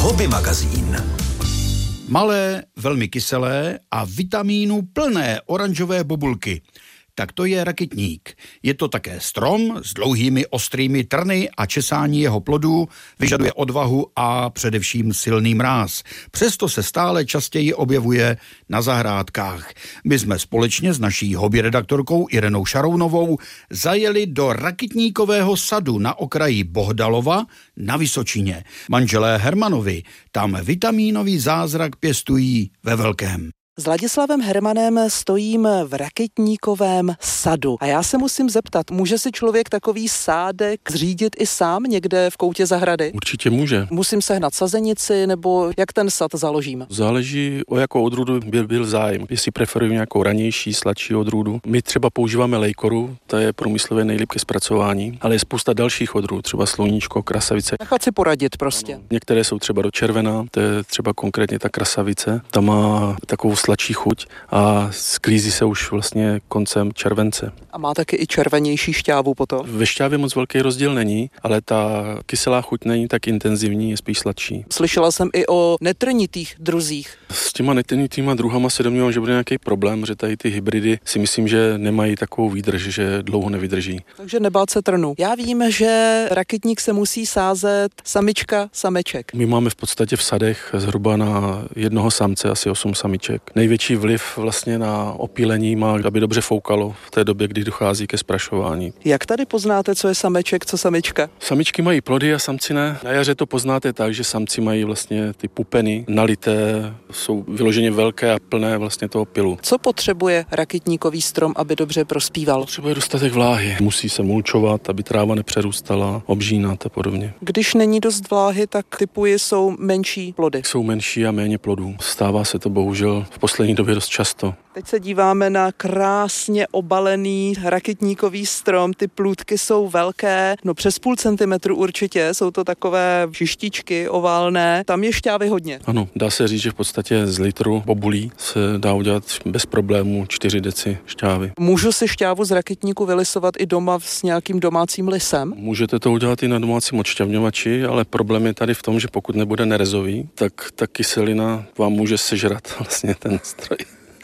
Hobby magazín. Malé, velmi kyselé a vitamínů plné oranžové bobulky. Tak to je rakitník. Je to také strom s dlouhými ostrými trny a česání jeho plodů vyžaduje odvahu a především silný mráz. Přesto se stále častěji objevuje na zahrádkách. My jsme společně s naší hobby redaktorkou Irenou Šarounovou zajeli do rakitníkového sadu na okraji Bohdalova na Vysočině. Manželé Hermanovi tam vitamínový zázrak pěstují ve velkém. S Ladislavem Hermanem stojím v rakitníkovém sadu. A já se musím zeptat, může si člověk takový sádek zřídit i sám někde v koutě zahrady? Určitě může. Musím sehnat sazenici, nebo jak ten sad založím? Záleží, o jakou odrůdu by byl zájem. Jestli preferuji nějakou ranější, sladší odrůdu. My třeba používáme lejkoru, ta je průmyslově nejlíp ke zpracování, ale je spousta dalších odrůd, třeba sluníčko, krasavice. Nechat si poradit prostě. Ano. Některé jsou třeba do červená, to je třeba konkrétně ta krasavice. Ta má takovou sladší chuť a sklízí se už vlastně koncem července. A má taky i červenější šťávu potom? Ve šťávě moc velký rozdíl není, ale ta kyselá chuť není tak intenzivní, je spíš sladší. Slyšela jsem i o netrnitých druzích. S těma netrnitýma druhama se domnívám, že bude nějaký problém, že tady ty hybridy si myslím, že nemají takovou výdrž, že dlouho nevydrží. Takže nebát se trnu. Já vím, že rakitník se musí sázet samička, sameček. My máme v podstatě v sadech zhruba na jednoho samce asi 8 samiček. Největší vliv vlastně na opílení má, aby dobře foukalo v té době, kdy dochází ke sprašování. Jak tady poznáte, co je sameček, co samička? Samičky mají plody a samci ne. Na jaře to poznáte tak, že samci mají vlastně ty pupeny nalité, jsou vyloženě velké a plné vlastně toho pylu. Co potřebuje rakitníkový strom, aby dobře prospíval? Potřebuje dostatek vláhy. Musí se mulčovat, aby tráva nepřerůstala, obžínat a podobně. Když není dost vláhy, tak typuji jsou menší plody. Jsou menší a méně plodů. Stává se to bohužel v poslední době dost často. Teď se díváme na krásně obalený rakitníkový strom. Ty plůdky jsou velké, přes 0,5 centimetru určitě. Jsou to takové šištičky oválné. Tam je šťávy hodně. Ano, dá se říct, že v podstatě z litru bobulí se dá udělat bez problémů 4 deci šťávy. Můžu si šťávu z rakitníku vylisovat i doma s nějakým domácím lisem? Můžete to udělat i na domácím odšťavňovači, ale problém je tady v tom, že pokud nebude nerezový, tak ta kyselina vám může sežrat vlastně ten stroj.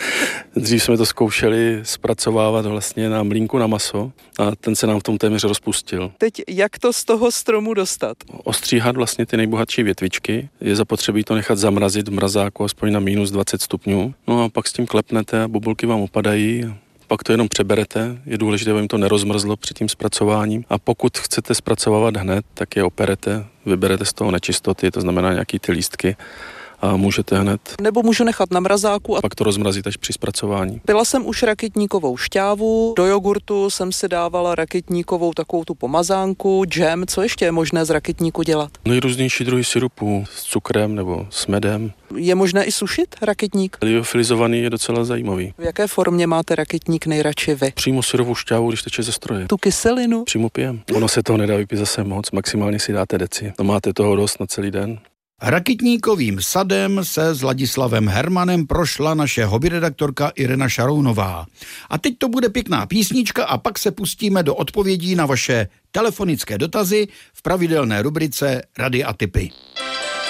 Dřív jsme to zkoušeli zpracovávat vlastně na mlýnku na maso a ten se nám v tom téměř rozpustil. Teď jak to z toho stromu dostat? Ostříhat vlastně ty nejbohatší větvičky, je zapotřebí to nechat zamrazit v mrazáku aspoň na minus 20 stupňů. No a pak s tím klepnete a bobulky vám opadají. Pak to jenom přeberete, je důležité, aby jim to nerozmrzlo před tím zpracováním. A pokud chcete zpracovávat hned, tak je operete, vyberete z toho nečistoty, to znamená nějaký ty lístky, a můžete hned. Nebo můžu nechat na mrazáku. Pak to rozmrazit až při zpracování. Byla jsem už rakitníkovou šťávu, do jogurtu jsem si dávala rakitníkovou takovou tu pomazánku, džem. Co ještě je možné z rakitníku dělat? Nejrůznější druhy sirupů s cukrem nebo s medem. Je možné i sušit rakitník? Liofilizovaný je docela zajímavý. V jaké formě máte rakitník nejradši vy? Přímo syrovou šťávu, když teče ze stroje. Tu kyselinu? Přímo pijem. Ono se toho nedá vypít zase moc, maximálně si dáte deci. No máte toho dost na celý den. Rakitníkovým sadem se s Ladislavem Hermanem prošla naše hobby redaktorka Irena Šarounová. A teď to bude pěkná písnička a pak se pustíme do odpovědí na vaše telefonické dotazy v pravidelné rubrice Rady a tipy.